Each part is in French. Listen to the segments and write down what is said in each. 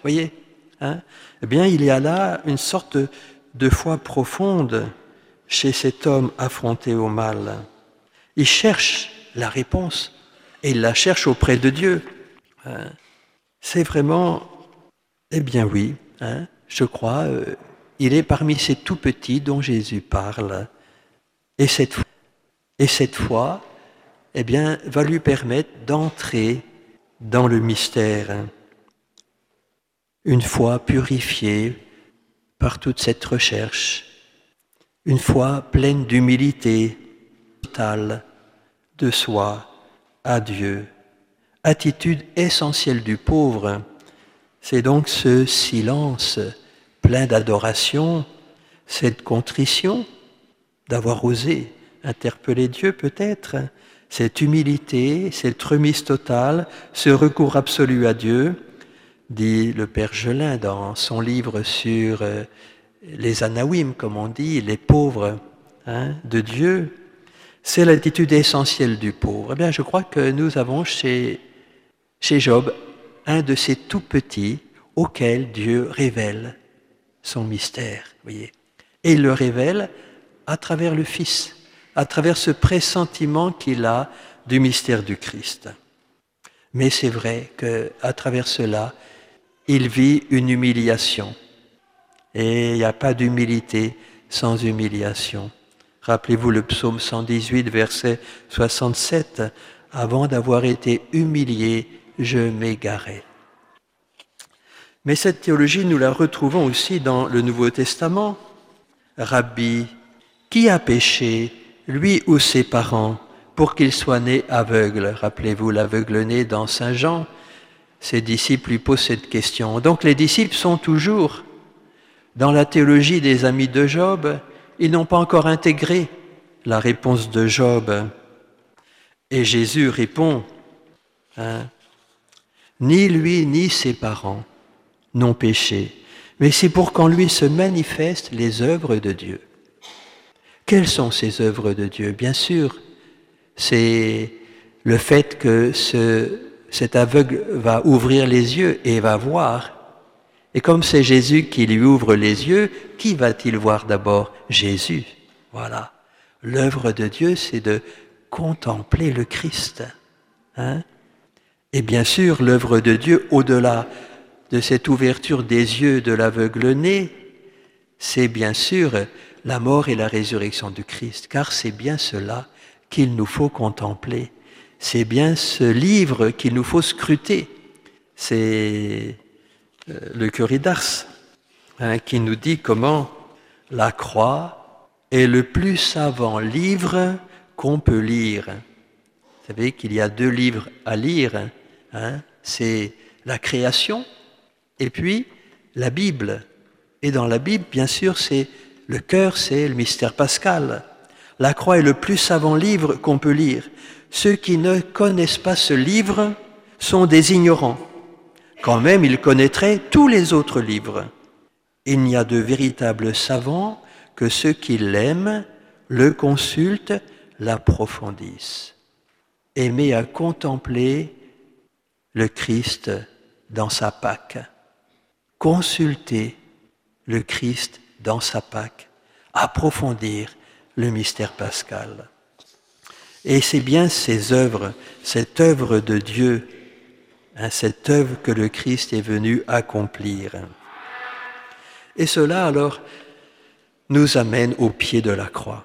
voyez, hein? Eh bien, il y a là une sorte de foi profonde chez cet homme affronté au mal. Il cherche la réponse et il la cherche auprès de Dieu. C'est vraiment, eh bien oui, hein, je crois, il est parmi ces tout petits dont Jésus parle. Et cette foi, eh bien, va lui permettre d'entrer dans le mystère. Une foi purifiée par toute cette recherche, une foi pleine d'humilité totale de soi à Dieu. Attitude essentielle du pauvre, c'est donc ce silence plein d'adoration, cette contrition d'avoir osé interpeller Dieu peut-être, cette humilité, cette remise totale, ce recours absolu à Dieu, dit le Père Gelin dans son livre sur les Anawim, comme on dit, les pauvres de Dieu. C'est l'attitude essentielle du pauvre. Eh bien, je crois que nous avons chez Job un de ces tout petits auquel Dieu révèle son mystère, voyez. Et il le révèle à travers le Fils, à travers ce pressentiment qu'il a du mystère du Christ. Mais c'est vrai qu'à travers cela, il vit une humiliation. Et il n'y a pas d'humilité sans humiliation. Rappelez-vous le psaume 118, verset 67, « Avant d'avoir été humilié, je m'égarais. » Mais cette théologie, nous la retrouvons aussi dans le Nouveau Testament. « Rabbi, qui a péché, lui ou ses parents, pour qu'il soit né aveugle ?» Rappelez-vous l'aveugle-né dans Saint Jean. Ses disciples lui posent cette question. Donc les disciples sont toujours dans la théologie des amis de Job. Ils n'ont pas encore intégré la réponse de Job. Et Jésus répond, ni lui ni ses parents n'ont péché, mais c'est pour qu'en lui se manifestent les œuvres de Dieu. Quelles sont ces œuvres de Dieu? Bien sûr, c'est le fait que cet aveugle va ouvrir les yeux et va voir. Et comme c'est Jésus qui lui ouvre les yeux, qui va-t-il voir d'abord? Jésus. Voilà. L'œuvre de Dieu, c'est de contempler le Christ. Et bien sûr, l'œuvre de Dieu, au-delà de cette ouverture des yeux de l'aveugle-né, c'est bien sûr la mort et la résurrection du Christ, car c'est bien cela qu'il nous faut contempler. C'est bien ce livre qu'il nous faut scruter. C'est le curé d'Ars qui nous dit comment la croix est le plus savant livre qu'on peut lire. Vous savez qu'il y a 2 livres à lire, c'est la création et puis la Bible. Et dans la Bible, bien sûr, c'est le cœur, c'est le mystère pascal. La croix est le plus savant livre qu'on peut lire. Ceux qui ne connaissent pas ce livre sont des ignorants. Quand même, ils connaîtraient tous les autres livres. Il n'y a de véritables savants que ceux qui l'aiment, le consultent, l'approfondissent. Aimer à contempler le Christ dans sa Pâque. Consulter le Christ dans sa Pâque. Approfondir le mystère pascal. Et c'est bien ces œuvres, cette œuvre de Dieu, cette œuvre que le Christ est venu accomplir. Et cela, alors, nous amène au pied de la croix.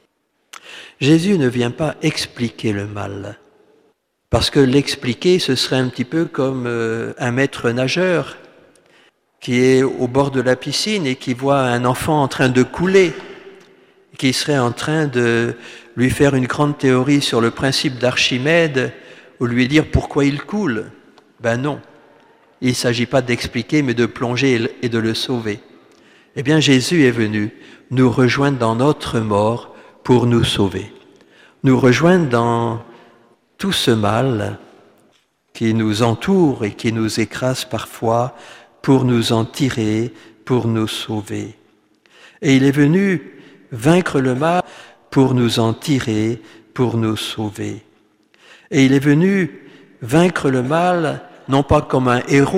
Jésus ne vient pas expliquer le mal, parce que l'expliquer, ce serait un petit peu comme un maître nageur qui est au bord de la piscine et qui voit un enfant en train de couler, qui serait en train de lui faire une grande théorie sur le principe d'Archimède ou lui dire pourquoi il coule. Ben non, il ne s'agit pas d'expliquer, mais de plonger et de le sauver. Eh bien, Jésus est venu nous rejoindre dans notre mort pour nous sauver. Nous rejoindre dans tout ce mal qui nous entoure et qui nous écrase parfois pour nous en tirer, pour nous sauver. Et il est venu vaincre le mal pour nous en tirer, pour nous sauver. Et il est venu vaincre le mal, non pas comme un héros,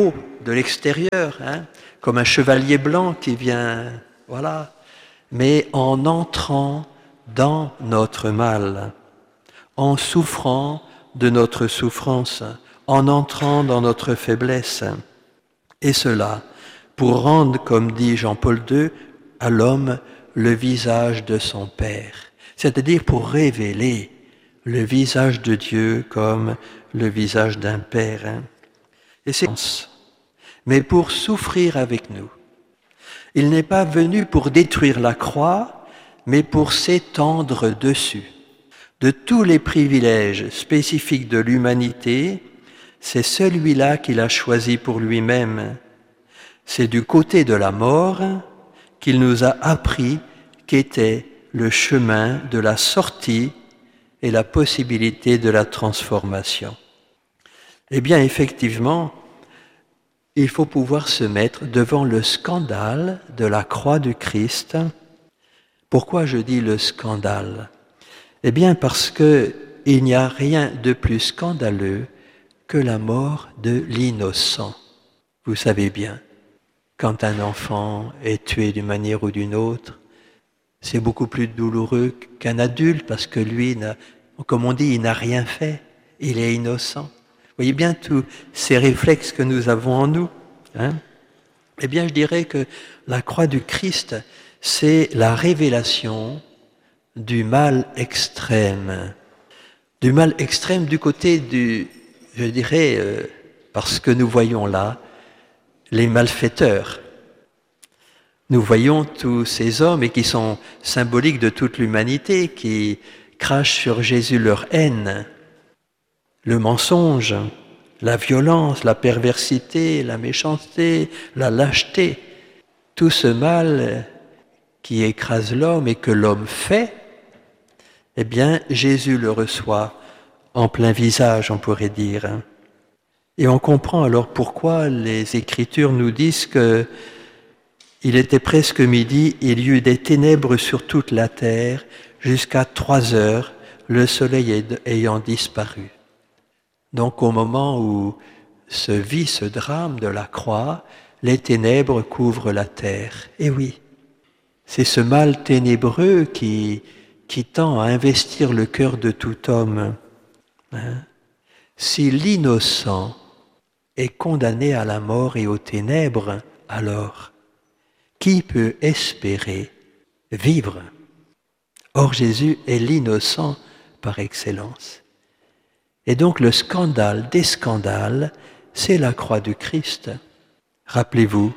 de l'extérieur, hein, comme un chevalier blanc qui vient, voilà, mais en entrant dans notre mal, en souffrant de notre souffrance, en entrant dans notre faiblesse. Et cela pour rendre, comme dit Jean-Paul II, à l'homme le visage de son Père, c'est-à-dire pour révéler le visage de Dieu comme le visage d'un Père. Et c'est mais pour souffrir avec nous. Il n'est pas venu pour détruire la croix, mais pour s'étendre dessus. De tous les privilèges spécifiques de l'humanité, c'est celui-là qu'il a choisi pour lui-même. C'est du côté de la mort qu'il nous a appris qu'était le chemin de la sortie et la possibilité de la transformation. Eh bien, effectivement, il faut pouvoir se mettre devant le scandale de la croix du Christ. Pourquoi je dis le scandale ? Eh bien, parce qu'il n'y a rien de plus scandaleux que la mort de l'innocent. Vous savez bien, quand un enfant est tué d'une manière ou d'une autre, c'est beaucoup plus douloureux qu'un adulte parce que lui, comme on dit, il n'a rien fait, il est innocent. Vous voyez bien tous ces réflexes que nous avons en nous, hein ? Eh bien, je dirais que la croix du Christ, c'est la révélation du mal extrême. Du mal extrême du côté du, je dirais, parce que nous voyons là les malfaiteurs. Nous voyons tous ces hommes et qui sont symboliques de toute l'humanité, qui crachent sur Jésus leur haine, le mensonge, la violence, la perversité, la méchanceté, la lâcheté, tout ce mal qui écrase l'homme et que l'homme fait, eh bien, Jésus le reçoit en plein visage, on pourrait dire. Et on comprend alors pourquoi les Écritures nous disent que il était presque midi, il y eut des ténèbres sur toute la terre, jusqu'à 3 heures, le soleil ayant disparu. Donc au moment où se vit ce drame de la croix, les ténèbres couvrent la terre. Et oui, c'est ce mal ténébreux qui tend à investir le cœur de tout homme. Hein? Si l'innocent est condamné à la mort et aux ténèbres, alors qui peut espérer vivre ? Or Jésus est l'innocent par excellence. Et donc le scandale des scandales, c'est la croix du Christ. Rappelez-vous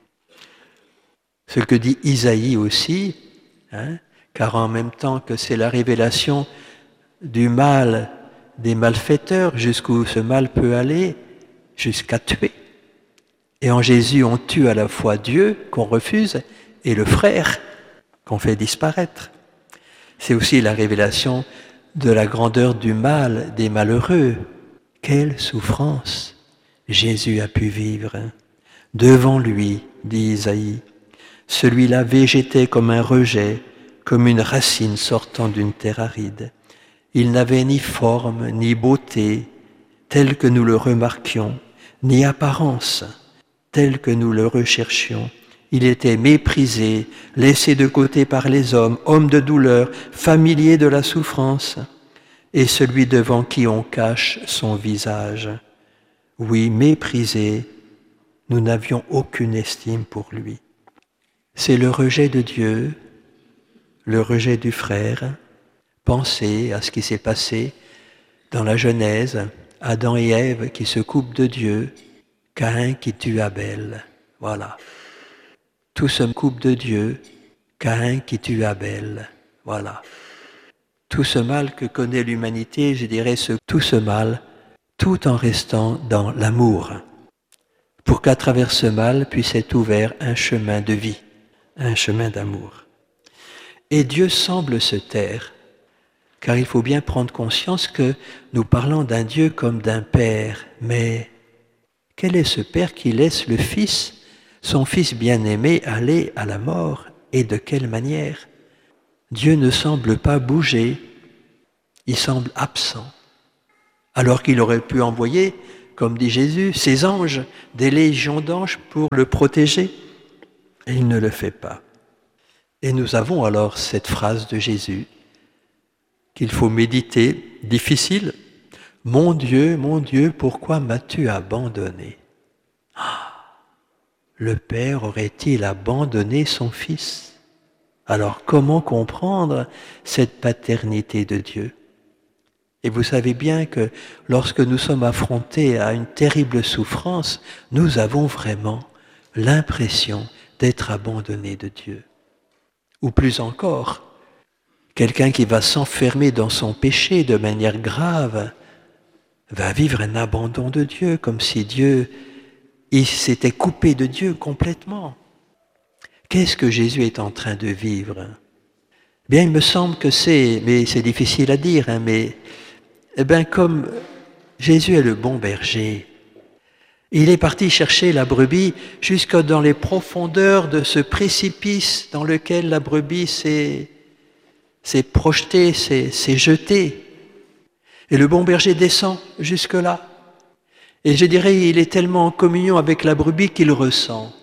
ce que dit Isaïe aussi, hein, car en même temps que c'est la révélation du mal des malfaiteurs, jusqu'où ce mal peut aller, jusqu'à tuer. Et en Jésus, on tue à la fois Dieu, qu'on refuse, et le frère, qu'on fait disparaître. C'est aussi la révélation de la grandeur du mal des malheureux. Quelle souffrance Jésus a pu vivre. Devant lui, dit Isaïe, celui-là végétait comme un rejet, comme une racine sortant d'une terre aride. Il n'avait ni forme, ni beauté, telle que nous le remarquions, ni apparence, telle que nous le recherchions. Il était méprisé, laissé de côté par les hommes, homme de douleur, familier de la souffrance, et celui devant qui on cache son visage. Oui, méprisé, nous n'avions aucune estime pour lui. C'est le rejet de Dieu, le rejet du frère. Pensez à ce qui s'est passé dans la Genèse, Adam et Ève qui se coupent de Dieu, Caïn qui tue Abel. Voilà. Tout se coupe de Dieu, Caïn qui tue Abel. Voilà. Tout ce mal que connaît l'humanité, je dirais tout ce mal, tout en restant dans l'amour, pour qu'à travers ce mal puisse être ouvert un chemin de vie, un chemin d'amour. Et Dieu semble se taire, car il faut bien prendre conscience que nous parlons d'un Dieu comme d'un Père, mais quel est ce Père qui laisse le Fils, son Fils bien-aimé, aller à la mort, et de quelle manière ? Dieu ne semble pas bouger, il semble absent, alors qu'il aurait pu envoyer, comme dit Jésus, ses anges, des légions d'anges pour le protéger. Et il ne le fait pas. Et nous avons alors cette phrase de Jésus qu'il faut méditer, difficile. Mon Dieu, pourquoi m'as-tu abandonné ? Le Père aurait-il abandonné son Fils ? Alors comment comprendre cette paternité de Dieu ? Et vous savez bien que lorsque nous sommes affrontés à une terrible souffrance, nous avons vraiment l'impression d'être abandonnés de Dieu. Ou plus encore, quelqu'un qui va s'enfermer dans son péché de manière grave va vivre un abandon de Dieu, comme si il s'était coupé de Dieu complètement. Qu'est-ce que Jésus est en train de vivre ? Bien, il me semble que mais c'est difficile à dire, mais comme Jésus est le bon berger, il est parti chercher la brebis jusque dans les profondeurs de ce précipice dans lequel la brebis s'est projetée, s'est jetée. Et le bon berger descend jusque-là. Et je dirais, il est tellement en communion avec la brebis qu'il ressent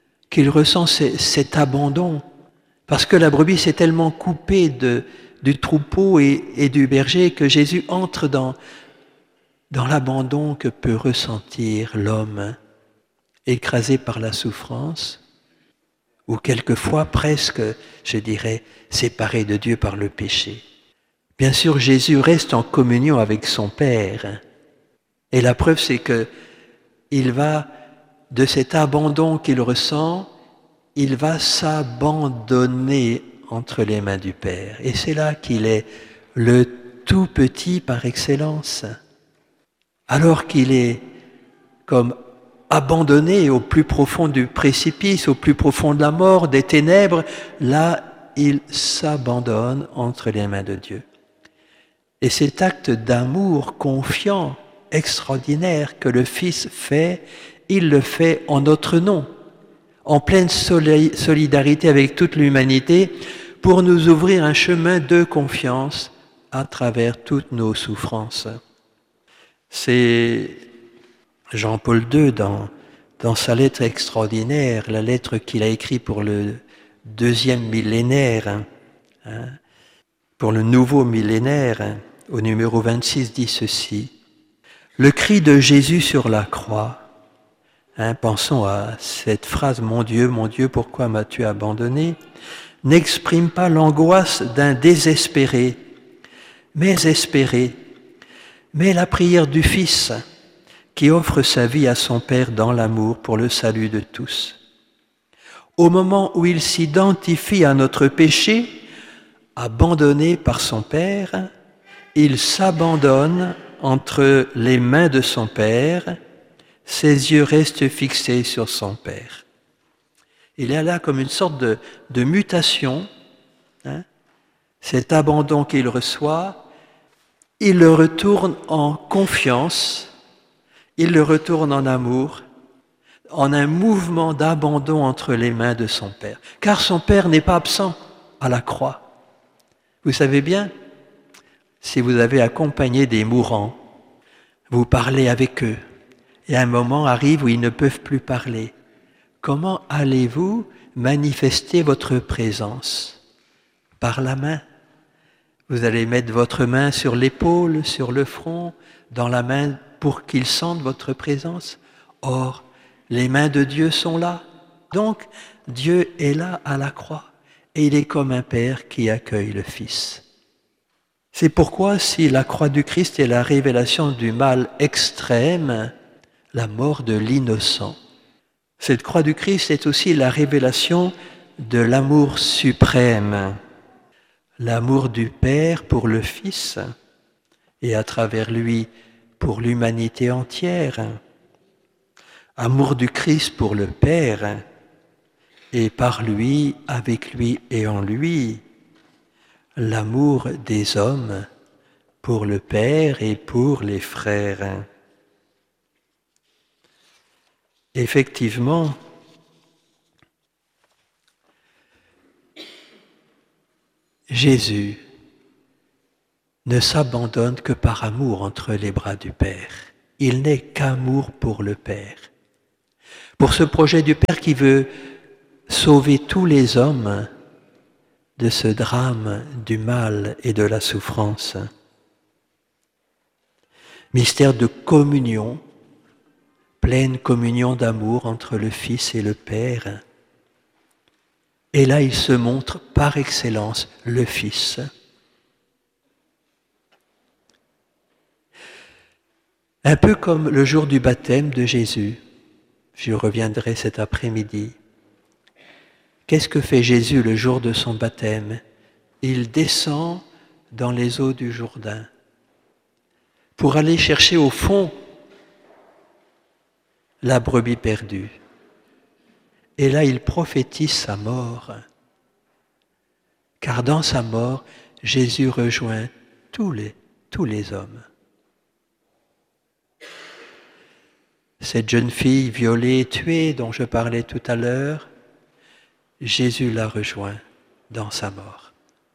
cet abandon. Parce que la brebis s'est tellement coupée du troupeau et du berger que Jésus entre dans l'abandon que peut ressentir l'homme, écrasé par la souffrance, ou quelquefois presque, je dirais, séparé de Dieu par le péché. Bien sûr, Jésus reste en communion avec son Père. Et la preuve, c'est que il va, de cet abandon qu'il ressent, il va s'abandonner entre les mains du Père. Et c'est là qu'il est le tout petit par excellence. Alors qu'il est comme abandonné au plus profond du précipice, au plus profond de la mort, des ténèbres, là, il s'abandonne entre les mains de Dieu. Et cet acte d'amour confiant, extraordinaire que le Fils fait, il le fait en notre nom, en pleine solidarité avec toute l'humanité, pour nous ouvrir un chemin de confiance à travers toutes nos souffrances. C'est Jean-Paul II, dans sa lettre extraordinaire, la lettre qu'il a écrite pour le 2e millénaire, pour le nouveau millénaire, au numéro 26, dit ceci. Le cri de Jésus sur la croix, pensons à cette phrase « Mon Dieu, pourquoi m'as-tu abandonné ?» n'exprime pas l'angoisse d'un désespéré, mais espéré, mais la prière du Fils qui offre sa vie à son Père dans l'amour pour le salut de tous. Au moment où il s'identifie à notre péché, abandonné par son Père, il s'abandonne entre les mains de son Père, ses yeux restent fixés sur son Père. Il y a là comme une sorte de mutation, cet abandon qu'il reçoit, il le retourne en confiance, il le retourne en amour, en un mouvement d'abandon entre les mains de son Père. Car son Père n'est pas absent à la croix. Vous savez bien, si vous avez accompagné des mourants, vous parlez avec eux, et un moment arrive où ils ne peuvent plus parler. Comment allez-vous manifester votre présence ? Par la main. Vous allez mettre votre main sur l'épaule, sur le front, dans la main pour qu'ils sentent votre présence. Or, les mains de Dieu sont là. Donc, Dieu est là à la croix. Et il est comme un père qui accueille le Fils. C'est pourquoi si la croix du Christ est la révélation du mal extrême, la mort de l'innocent, cette croix du Christ est aussi la révélation de l'amour suprême, l'amour du Père pour le Fils et à travers lui pour l'humanité entière, amour du Christ pour le Père et par lui, avec lui et en lui, l'amour des hommes pour le Père et pour les frères. Effectivement, Jésus ne s'abandonne que par amour entre les bras du Père. il n'est qu'amour pour le Père. Pour ce projet du Père qui veut sauver tous les hommes de ce drame du mal et de la souffrance. Mystère de communion, pleine communion d'amour entre le Fils et le Père. Et là, il se montre par excellence le Fils. Un peu comme le jour du baptême de Jésus. J'y reviendrai cet après-midi. Qu'est-ce que fait Jésus le jour de son baptême? Il descend dans les eaux du Jourdain pour aller chercher au fond la brebis perdue. Et là, il prophétise sa mort. Car dans sa mort, Jésus rejoint tous les hommes. Cette jeune fille violée, tuée, dont je parlais tout à l'heure, Jésus la rejoint dans sa mort.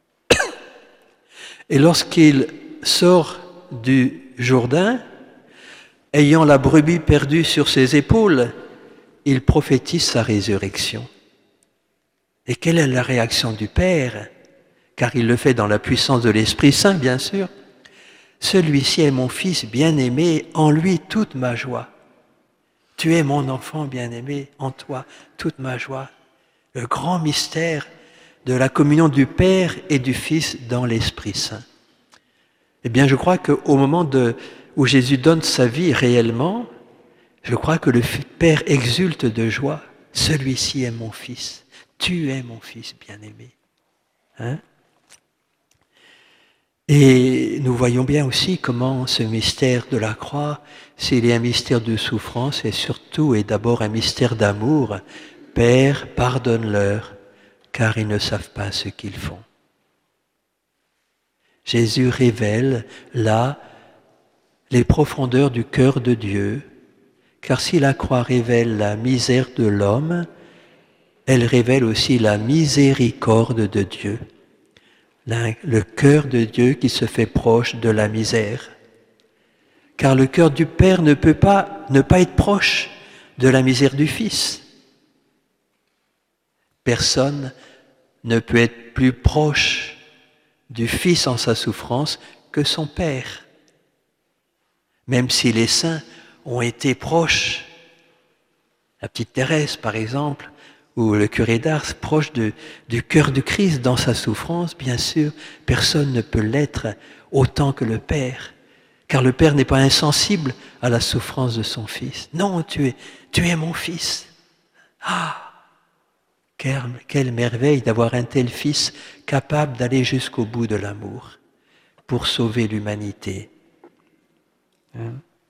Et lorsqu'il sort du Jourdain, ayant la brebis perdue sur ses épaules, il prophétise sa résurrection. Et quelle est la réaction du Père? Car il le fait dans la puissance de l'Esprit Saint, bien sûr. Celui-ci est mon Fils bien-aimé, en lui toute ma joie. Tu es mon enfant bien-aimé, en toi toute ma joie. Le grand mystère de la communion du Père et du Fils dans l'Esprit Saint. Eh bien, je crois qu'au moment où Jésus donne sa vie réellement, je crois que le Père exulte de joie. Celui-ci est mon Fils. Tu es mon Fils bien-aimé. Hein? Et nous voyons bien aussi comment ce mystère de la croix, s'il est un mystère de souffrance, et surtout et d'abord un mystère d'amour. Père, pardonne-leur, car ils ne savent pas ce qu'ils font. Jésus révèle là les profondeurs du cœur de Dieu, car si la croix révèle la misère de l'homme, elle révèle aussi la miséricorde de Dieu. Le cœur de Dieu qui se fait proche de la misère. Car le cœur du Père ne peut pas ne pas être proche de la misère du Fils. Personne ne peut être plus proche du Fils en sa souffrance que son Père. Même si les saints ont été proches, la petite Thérèse par exemple, ou le curé d'Ars, proche du cœur du Christ dans sa souffrance, bien sûr, personne ne peut l'être autant que le Père. Car le Père n'est pas insensible à la souffrance de son Fils. Non, tu es mon Fils. Ah! Quelle merveille d'avoir un tel Fils capable d'aller jusqu'au bout de l'amour pour sauver l'humanité. Hein?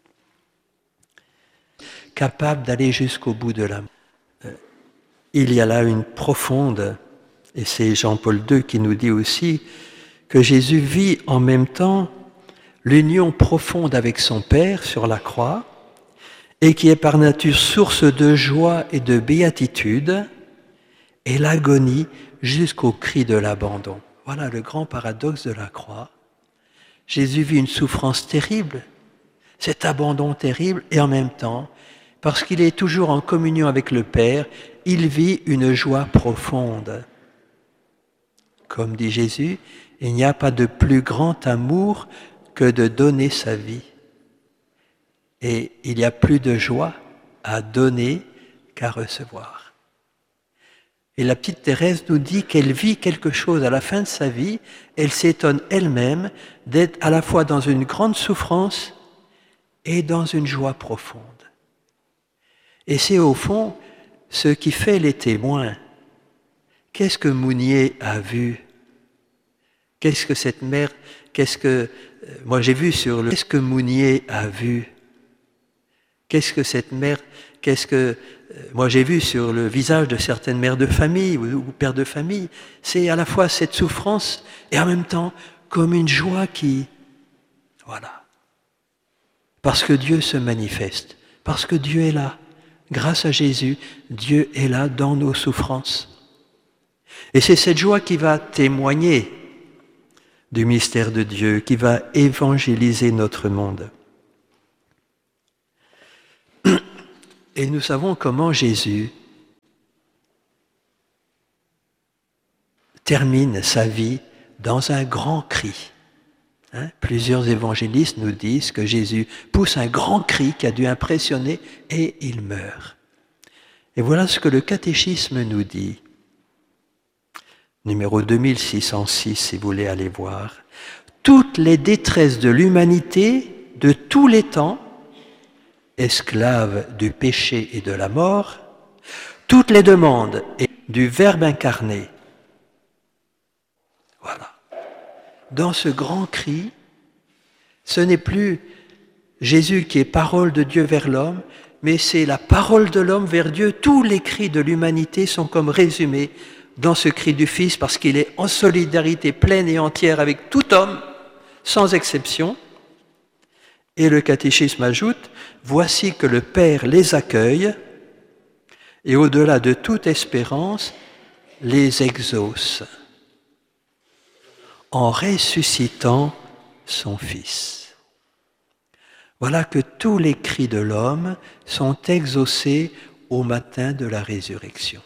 Capable d'aller jusqu'au bout de l'amour. Il y a là une profonde, et c'est Jean-Paul II qui nous dit aussi, que Jésus vit en même temps l'union profonde avec son Père sur la croix, et qui est par nature source de joie et de béatitude, et l'agonie jusqu'au cri de l'abandon. Voilà le grand paradoxe de la croix. Jésus vit une souffrance terrible, cet abandon terrible, et en même temps, parce qu'il est toujours en communion avec le Père, il vit une joie profonde. Comme dit Jésus, il n'y a pas de plus grand amour que de donner sa vie. Et il y a plus de joie à donner qu'à recevoir. Et la petite Thérèse nous dit qu'elle vit quelque chose à la fin de sa vie, elle s'étonne elle-même d'être à la fois dans une grande souffrance et dans une joie profonde. Et c'est au fond ce qui fait les témoins. Qu'est-ce que Mounier a vu? Qu'est-ce que cette mère, moi j'ai vu sur le, qu'est-ce que Mounier a vu? Qu'est-ce que cette mère, moi j'ai vu sur le visage de certaines mères de famille ou pères de famille, c'est à la fois cette souffrance et en même temps comme une joie qui, voilà. Parce que Dieu se manifeste, parce que Dieu est là. Grâce à Jésus, Dieu est là dans nos souffrances. Et c'est cette joie qui va témoigner du mystère de Dieu, qui va évangéliser notre monde. Et nous savons comment Jésus termine sa vie dans un grand cri. Plusieurs évangélistes nous disent que Jésus pousse un grand cri qui a dû impressionner et il meurt. Et voilà ce que le catéchisme nous dit. Numéro 2606, si vous voulez aller voir. Toutes les détresses de l'humanité de tous les temps, esclaves du péché et de la mort, toutes les demandes du Verbe incarné. Voilà. Dans ce grand cri, ce n'est plus Jésus qui est parole de Dieu vers l'homme, mais c'est la parole de l'homme vers Dieu. Tous les cris de l'humanité sont comme résumés dans ce cri du Fils, parce qu'il est en solidarité pleine et entière avec tout homme, sans exception. Et le catéchisme ajoute, voici que le Père les accueille et au-delà de toute espérance, les exauce en ressuscitant son Fils. Voilà que tous les cris de l'homme sont exaucés au matin de la résurrection.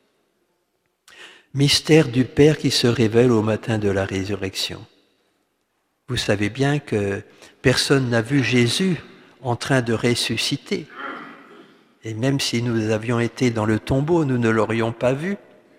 Mystère du Père qui se révèle au matin de la résurrection. Vous savez bien que personne n'a vu Jésus en train de ressusciter. Et même si nous avions été dans le tombeau, nous ne l'aurions pas vu.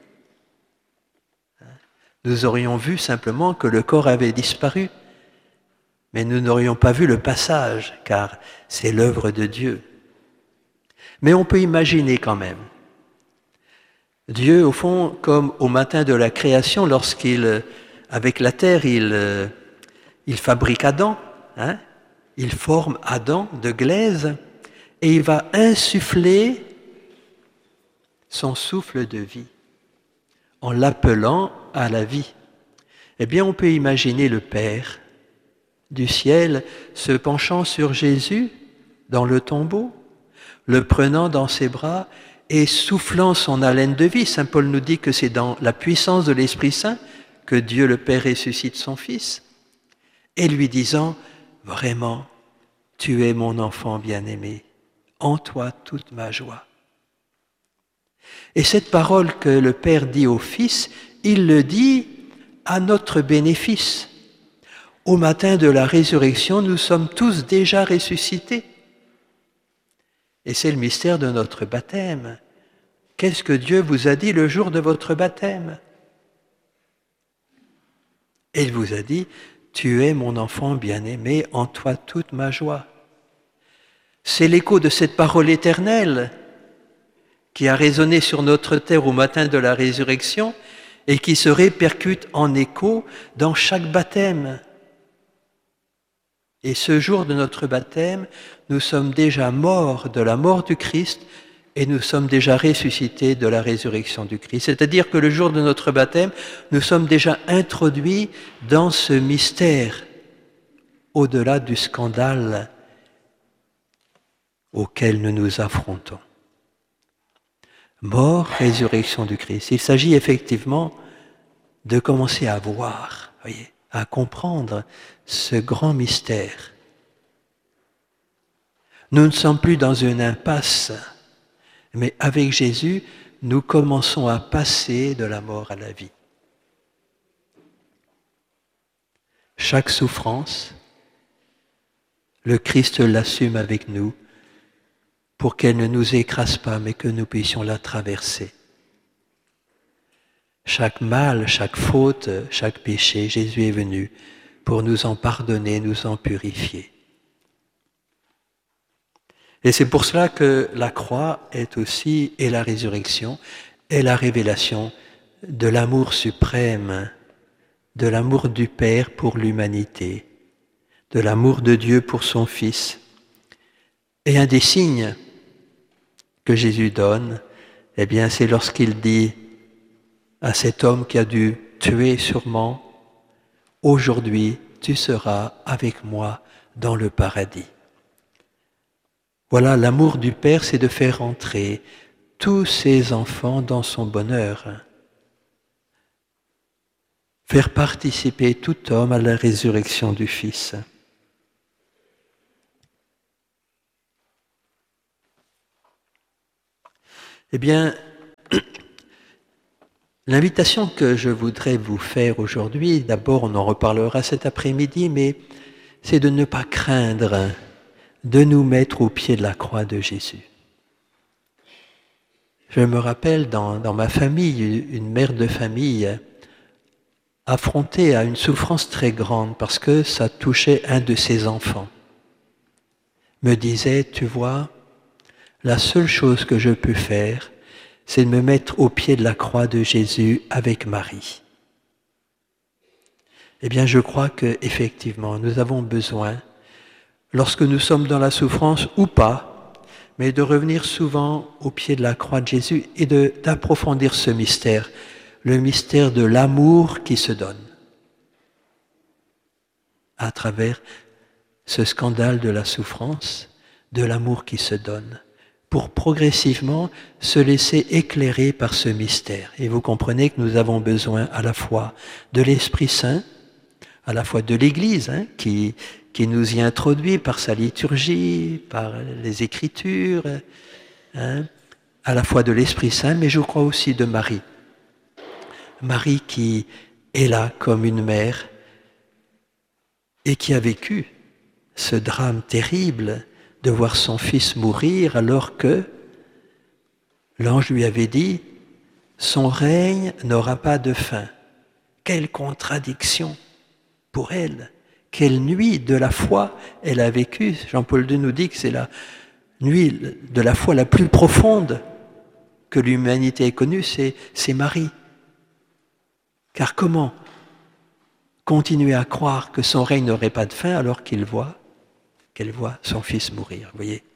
Nous aurions vu simplement que le corps avait disparu. Mais nous n'aurions pas vu le passage, car c'est l'œuvre de Dieu. Mais on peut imaginer quand même. Dieu, au fond, comme au matin de la création, lorsqu'il, avec la terre, il fabrique Adam, il forme Adam de glaise, et il va insuffler son souffle de vie, en l'appelant à la vie. Eh bien, on peut imaginer le Père du ciel se penchant sur Jésus dans le tombeau, le prenant dans ses bras et soufflant son haleine de vie. Saint Paul nous dit que c'est dans la puissance de l'Esprit Saint que Dieu le Père ressuscite son Fils, et lui disant, vraiment, tu es mon enfant bien-aimé, en toi toute ma joie. Et cette parole que le Père dit au Fils, il le dit à notre bénéfice. Au matin de la résurrection, nous sommes tous déjà ressuscités. Et c'est le mystère de notre baptême. Qu'est-ce que Dieu vous a dit le jour de votre baptême? Il vous a dit, tu es mon enfant bien-aimé, en toi toute ma joie. C'est l'écho de cette parole éternelle qui a résonné sur notre terre au matin de la résurrection et qui se répercute en écho dans chaque baptême. Et ce jour de notre baptême, nous sommes déjà morts de la mort du Christ et nous sommes déjà ressuscités de la résurrection du Christ. C'est-à-dire que le jour de notre baptême, nous sommes déjà introduits dans ce mystère au-delà du scandale auquel nous nous affrontons. Mort, résurrection du Christ. Il s'agit effectivement de commencer à voir, voyez, à comprendre ce grand mystère. Nous ne sommes plus dans une impasse, mais avec Jésus, nous commençons à passer de la mort à la vie. Chaque souffrance, le Christ l'assume avec nous pour qu'elle ne nous écrase pas, mais que nous puissions la traverser. Chaque mal, chaque faute, chaque péché, Jésus est venu pour nous en pardonner, nous en purifier. Et c'est pour cela que la croix est aussi, et la résurrection, est la révélation de l'amour suprême, de l'amour du Père pour l'humanité, de l'amour de Dieu pour son Fils. Et un des signes que Jésus donne, eh bien, c'est lorsqu'il dit à cet homme qui a dû tuer sûrement, « Aujourd'hui, tu seras avec moi dans le paradis. » Voilà, l'amour du Père, c'est de faire entrer tous ses enfants dans son bonheur. Faire participer tout homme à la résurrection du Fils. Eh bien, l'invitation que je voudrais vous faire aujourd'hui, d'abord on en reparlera cet après-midi, mais c'est de ne pas craindre de nous mettre au pied de la croix de Jésus. Je me rappelle dans ma famille, une mère de famille affrontée à une souffrance très grande parce que ça touchait un de ses enfants, me disait, tu vois, la seule chose que je peux faire, c'est de me mettre au pied de la croix de Jésus avec Marie. Eh bien, je crois qu'effectivement, nous avons besoin, lorsque nous sommes dans la souffrance ou pas, mais de revenir souvent au pied de la croix de Jésus et d'approfondir ce mystère, le mystère de l'amour qui se donne à travers ce scandale de la souffrance, de l'amour qui se donne, pour progressivement se laisser éclairer par ce mystère. Et vous comprenez que nous avons besoin à la fois de l'Esprit Saint, à la fois de l'Église, qui nous y introduit par sa liturgie, par les Écritures, à la fois de l'Esprit Saint, mais je crois aussi de Marie. Marie qui est là comme une mère et qui a vécu ce drame terrible de voir son fils mourir alors que l'ange lui avait dit « Son règne n'aura pas de fin ». Quelle contradiction pour elle! Quelle nuit de la foi elle a vécu. Jean-Paul II nous dit que c'est la nuit de la foi la plus profonde que l'humanité ait connue, c'est Marie. Car comment continuer à croire que son règne n'aurait pas de fin alors qu'elle voit son fils mourir, vous voyez?